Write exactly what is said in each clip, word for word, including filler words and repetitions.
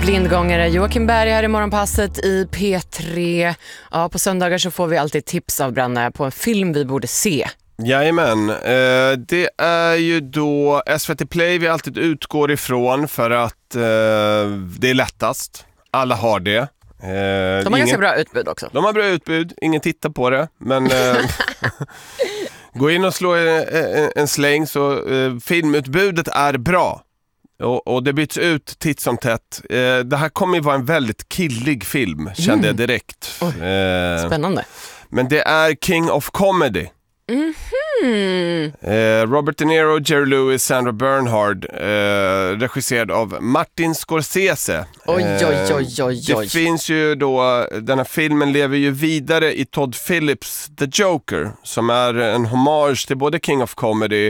Blindgångare, Joakim Berg här i Morgonpasset i P tre. Ja, på söndagar så får vi alltid tips av Branne på en film vi borde se. Jajamän, eh, det är ju då S V T Play vi alltid utgår ifrån för att eh, det är lättast. Alla har det. Eh, de har ingen, ganska bra utbud också. De har bra utbud, ingen tittar på det. Men eh, gå in och slå en, en, en släng så eh, filmutbudet är bra. Och, och det byts ut titt som tätt. Eh, det här kommer ju vara en väldigt killig film, kände mm. jag direkt. Eh, Spännande. Men det är King of Comedy. Mm-hmm. Eh, Robert De Niro, Jerry Lewis, Sandra Bernhard, eh, regisserad av Martin Scorsese. Oj, oj, oj, oj, oj. Det finns ju då, den här filmen lever ju vidare i Todd Phillips The Joker, som är en hommage till både King of Comedy,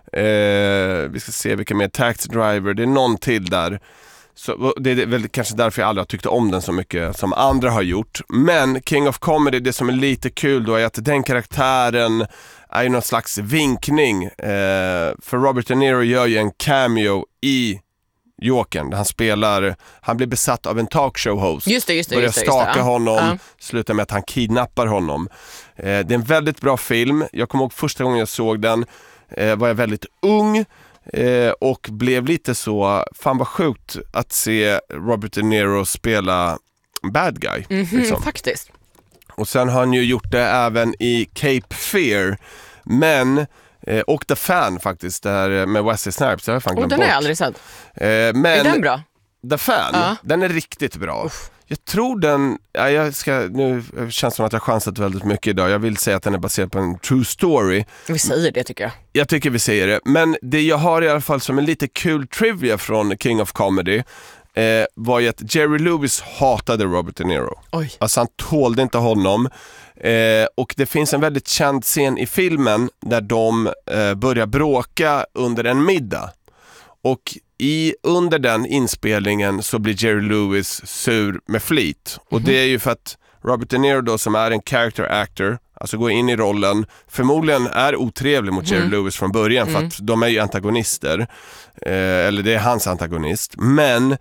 eh, vi ska se vilka mer, Taxi Driver, det är någon till där. Så det är väl kanske därför jag aldrig har tyckt om den så mycket som andra har gjort. Men King of Comedy, det som är lite kul då är att den karaktären är ju någon slags vinkning. Eh, för Robert De Niro gör ju en cameo i Jokern. Han spelar, han blir besatt av en talkshow-host. Just det, just det. Börjar just det, staka just det. honom, ja. slutar med att han kidnappar honom. Eh, det är en väldigt bra film. Jag kommer ihåg första gången jag såg den eh, var jag väldigt ung. Eh, och blev lite så, fan vad sjukt att se Robert De Niro spela bad guy. Mm-hmm, liksom. Faktiskt. Och sen har han ju gjort det även i Cape Fear. Men, eh, och The Fan faktiskt, där med Wesley Snipes. Jag har fan glömt oh, den bort. har jag aldrig sett. Eh, men är den bra? The Fan, ja. den är riktigt bra. Uff. Jag tror den, ja, jag ska, nu känns det som att jag har chansat väldigt mycket idag. Jag vill säga att den är baserad på en true story. Vi säger det tycker jag. Jag tycker vi säger det. Men det jag har i alla fall som en lite kul trivia från King of Comedy eh, var ju att Jerry Lewis hatade Robert De Niro. Oj. Alltså han tålde inte honom. Eh, och det finns en väldigt känd scen i filmen där de eh, börjar bråka under en middag. Och i, under den inspelningen så blir Jerry Lewis sur med flit. Och mm-hmm. det är ju för att Robert De Niro då, som är en character actor, alltså går in i rollen, förmodligen är otrevlig mot mm-hmm. Jerry Lewis från början för mm. att de är ju antagonister. Eh, eller det är hans antagonist. Men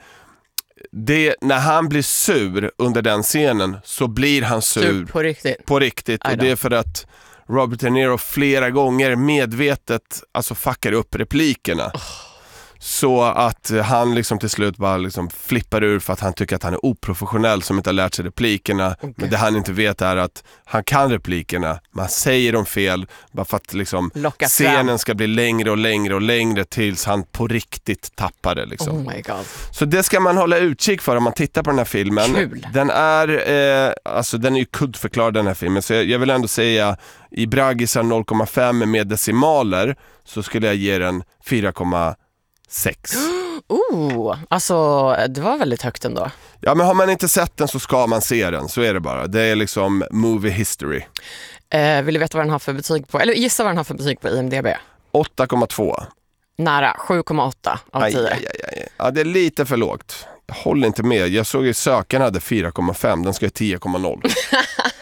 det, när han blir sur under den scenen så blir han sur, sur på riktigt. På riktigt. Och det är för att Robert De Niro flera gånger medvetet alltså fuckar upp replikerna. Oh. Så att han liksom till slut bara liksom flippar ur för att han tycker att han är oprofessionell som inte har lärt sig replikerna. Okay. Men det han inte vet är att han kan replikerna. Man säger dem fel bara för att liksom scenen ska bli längre och längre och längre tills han på riktigt tappar det. Liksom. Oh my God. Så det ska man hålla utkik för om man tittar på den här filmen. Kul. Den är, eh, alltså den är ju kuddförklarad den här filmen. Så jag, jag vill ändå säga i braggisar noll komma fem med decimaler så skulle jag ge den fyra komma sex. Oh, alltså det var väldigt högt ändå. Ja, men har man inte sett den så ska man se den. Så är det bara. Det är liksom movie history. Eh, vill du veta vad den har för betyg på? Eller gissa vad den har för betyg på I M D B? åtta komma två. Nära, sju komma åtta av tio. Aj, aj, aj, aj. Ja, det är lite för lågt. Jag håller inte med. Jag såg ju sökaren hade fyra komma fem. Den ska ju tio komma noll.